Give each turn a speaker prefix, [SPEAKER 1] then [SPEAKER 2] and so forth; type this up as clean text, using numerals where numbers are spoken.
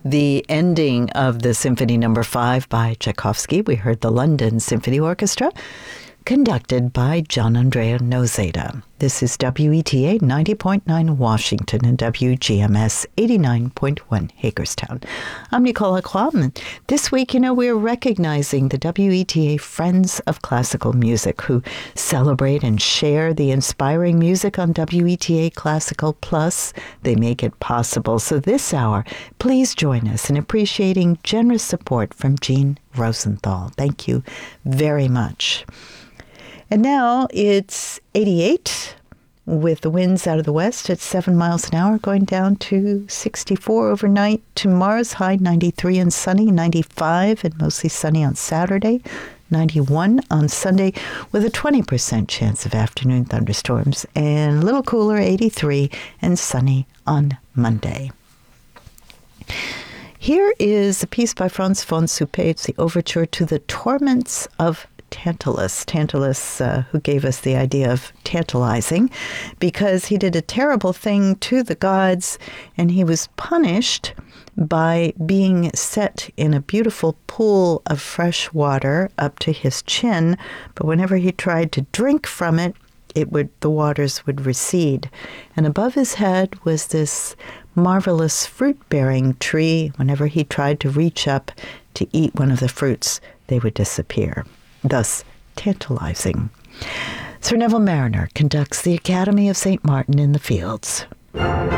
[SPEAKER 1] the ending of the Symphony No. 5 by Tchaikovsky. We heard the London Symphony Orchestra, conducted by Gian Andrea Nozeda. This is WETA 90.9 Washington and WGMS 89.1 Hagerstown. I'm Nicole Lacroix, and this week, we're recognizing the WETA Friends of Classical Music who celebrate and share the inspiring music on WETA Classical Plus. They make it possible. So this hour, please join us in appreciating generous support from Jean Rosenthal. Thank you very much. And now it's 88 with the winds out of the west at 7 miles an hour, going down to 64 overnight. Tomorrow's high 93 and sunny, 95 and mostly sunny on Saturday, 91 on Sunday with a 20% chance of afternoon thunderstorms, and a little cooler, 83 and sunny on Monday. Here is a piece by Franz von Suppé. It's the overture to the Torments of Tantalus. Tantalus, who gave us the idea of tantalizing, because he did a terrible thing to the gods, and he was punished by being set in a beautiful pool of fresh water up to his chin. But whenever he tried to drink from it, the waters would recede. And above his head was this marvelous fruit-bearing tree. Whenever he tried to reach up to eat one of the fruits, they would disappear, thus tantalizing. Sir Neville Marriner conducts the Academy of St. Martin in the Fields.